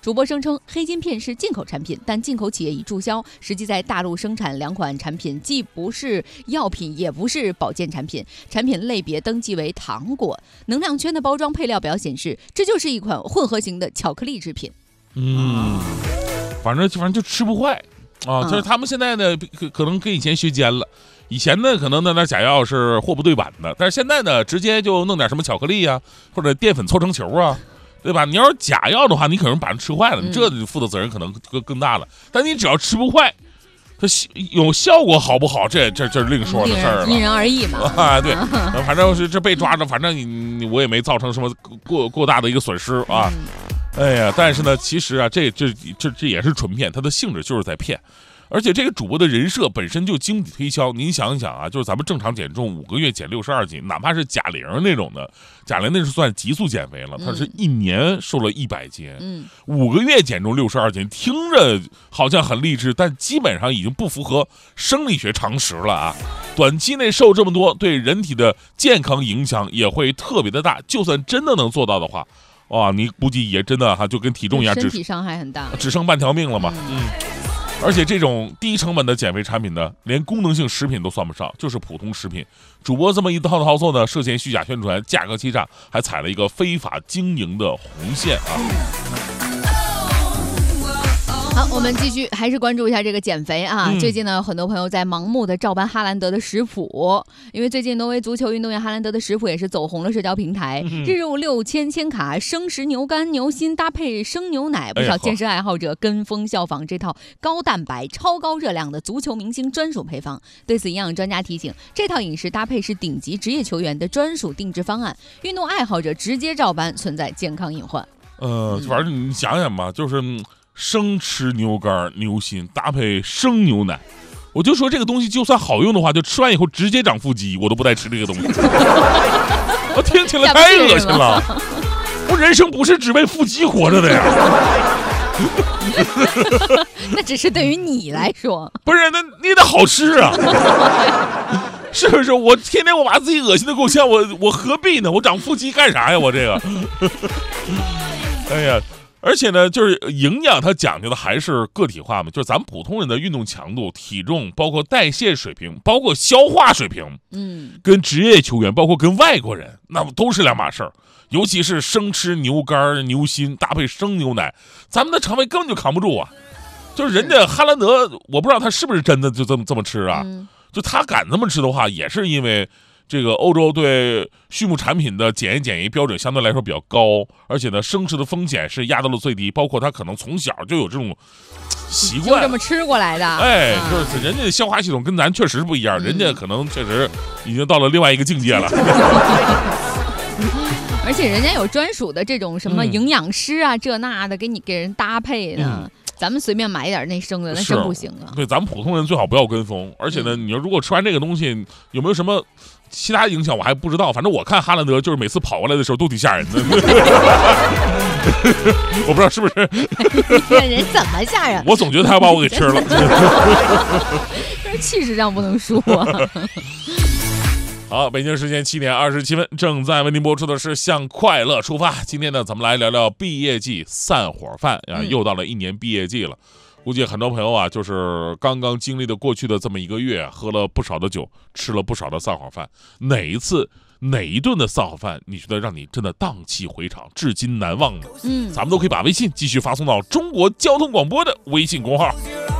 主播声称黑金片是进口产品，但进口企业已注销，实际在大陆生产两款产品，既不是药品，也不是保健产品，产品类别登记为糖果。能量圈的包装配料表显示，这就是一款混合型的巧克力制品。 反正就吃不坏啊。就是他们现在呢，可能跟以前学尖了。以前呢，可能那点假药是货不对版的，但是现在呢，直接就弄点什么巧克力啊，或者淀粉凑成球啊，对吧？你要是假药的话，你可能把人吃坏了，你这负的责任可能更大了。但你只要吃不坏，它有效果好不好，这另说的事儿了， 因人而异嘛。 啊，对，反正是这被抓着，反正我也没造成什么过大的一个损失啊。哎呀，但是呢，其实啊，这也是纯骗，它的性质就是在骗。而且这个主播的人设本身就经不起推销，您想想啊，就是咱们正常减重5个月减62斤，哪怕是贾玲那种的，贾玲那是算急速减肥了，她是1年瘦了100斤，5个月减重62斤，听着好像很励志，但基本上已经不符合生理学常识了啊！短期内瘦这么多，对人体的健康影响也会特别的大，就算真的能做到的话，哇，你估计也真的就跟体重一样， 身体伤害很大， 只剩半条命了嘛。而且这种低成本的减肥产品呢，连功能性食品都算不上，就是普通食品。主播这么一套操作呢，涉嫌虚假宣传、价格欺诈，还踩了一个非法经营的红线啊。 好，我们继续还是关注一下这个减肥啊。最近呢，很多朋友在盲目的照搬哈兰德的食谱，因为最近挪威足球运动员哈兰德的食谱也是走红了社交平台。日入6000千卡生食牛肝、牛心搭配生牛奶，不少健身爱好者跟风效仿这套高蛋白、超高热量的足球明星专属配方。对此，营养专家提醒，这套饮食搭配是顶级职业球员的专属定制方案，运动爱好者直接照搬存在健康隐患。 反正你想想吧，就是生吃牛肝、牛心搭配生牛奶，我就说这个东西就算好用的话，就吃完以后直接长腹肌，我都不带吃这个东西。我听起来太恶心了，我人生不是只为腹肌活着的呀。 那只是对于你来说， 不是，那你得好吃啊。是不是？我天天我把自己恶心的够呛，我何必呢？我长腹肌干啥呀？我这个，哎呀。而且呢，就是营养它讲究的还是个体化嘛，就是咱们普通人的运动强度、体重，包括代谢水平，包括消化水平，跟职业球员，包括跟外国人，那都是两码事儿。尤其是生吃牛肝、牛心搭配生牛奶，咱们的肠胃根本就扛不住啊。就是人家哈兰德，我不知道他是不是真的就这么吃啊？就他敢这么吃的话，也是因为这个欧洲对畜牧产品的检疫标准相对来说比较高，而且呢，生吃的风险是压到了最低，包括他可能从小就有这种习惯， 就这么吃过来的。 哎，就是人家的消化系统跟咱确实不一样，人家可能确实已经到了另外一个境界了。 而且人家有专属的这种什么营养师啊，这那的给人搭配的。咱们随便买一点那生的，那真不行啊。 对，咱们普通人最好不要跟风。而且呢，你要如果吃完这个东西，有没有什么其他影响，我还不知道。反正我看哈兰德就是每次跑过来的时候都挺吓人的。我不知道是不是人怎么吓人？ 我总觉得他要把我给吃了。 但是气势上不能输啊。 好，北京时间7点27分，正在为您播出的是《向快乐出发》。今天呢，咱们来聊聊毕业季散伙饭啊，又到了1年毕业季了。估计很多朋友啊，就是刚刚经历的过去的这么1个月，喝了不少的酒，吃了不少的散伙饭。哪一顿的散伙饭，你觉得让你真的荡气回肠，至今难忘呢？咱们都可以把微信继续发送到中国交通广播的微信公号。